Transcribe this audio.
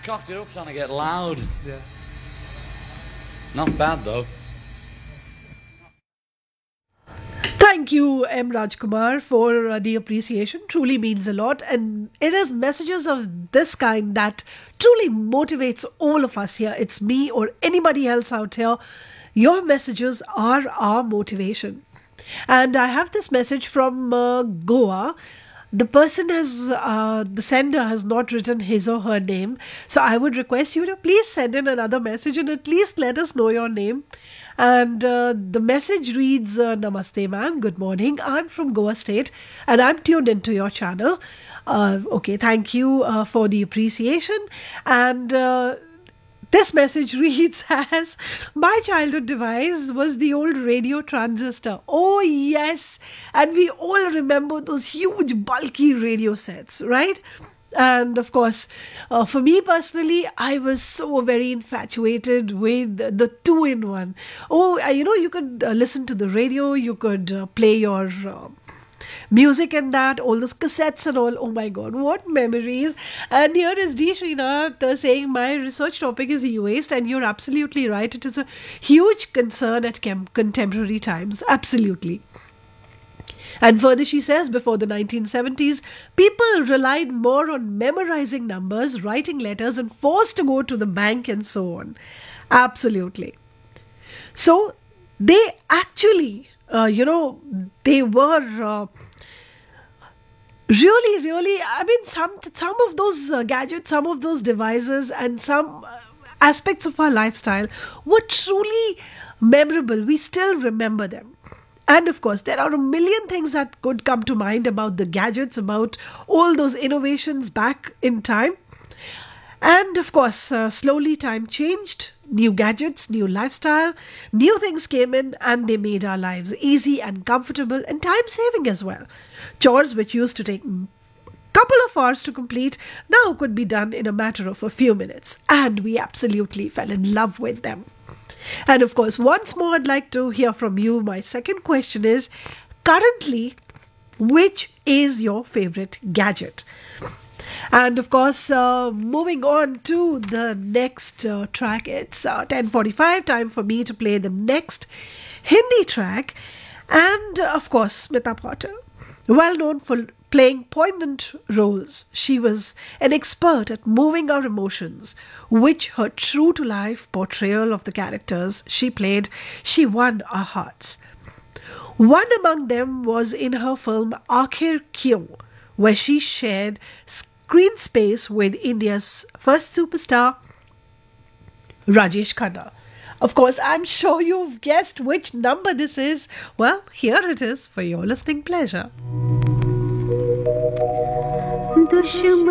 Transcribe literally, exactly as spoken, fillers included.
Cocked it up trying to get loud. Yeah. Not bad though. Thank you, M. Rajkumar, for uh, the appreciation. Truly means a lot. And it is messages of this kind that truly motivates all of us here. It's me or anybody else out here. Your messages are our motivation. And I have this message from uh, Goa. The person has, uh, the sender has not written his or her name. So I would request you to please send in another message and at least let us know your name. And uh, the message reads, uh, Namaste ma'am, good morning. I'm from Goa State and I'm tuned into your channel. Uh, okay, thank you uh, for the appreciation. And uh, this message reads as, my childhood device was the old radio transistor. Oh yes, and we all remember those huge bulky radio sets, right? And of course, uh, for me personally, I was so very infatuated with the, the two-in-one. Oh, uh, you know, you could uh, listen to the radio, you could uh, play your uh, music and that, all those cassettes and all. Oh my God, what memories. And here is D. Srinath uh, saying, my research topic is e-waste, and you're absolutely right. It is a huge concern at chem- contemporary times. Absolutely. And further she says, before the nineteen seventies, people relied more on memorizing numbers, writing letters, and forced to go to the bank and so on. Absolutely. So they actually, uh, you know, they were uh, really, really, I mean, some, some of those uh, gadgets, some of those devices, and some uh, aspects of our lifestyle were truly memorable. We still remember them. And of course, there are a million things that could come to mind about the gadgets, about all those innovations back in time. And of course, uh, slowly time changed. New gadgets, new lifestyle, new things came in and they made our lives easy and comfortable and time-saving as well. Chores which used to take a couple of hours to complete now could be done in a matter of a few minutes. And we absolutely fell in love with them. And of course, once more, I'd like to hear from you. My second question is, currently, which is your favorite gadget? And of course, uh, moving on to the next uh, track, it's uh, ten forty-five, time for me to play the next Hindi track. And uh, of course, Smita Potter, well known for playing poignant roles. She was an expert at moving our emotions, which her true-to-life portrayal of the characters she played, she won our hearts. One among them was in her film Aakhir Kyun, where she shared screen space with India's first superstar, Rajesh Khanna. Of course, I'm sure you've guessed which number this is. Well, here it is for your listening pleasure. दुश्मन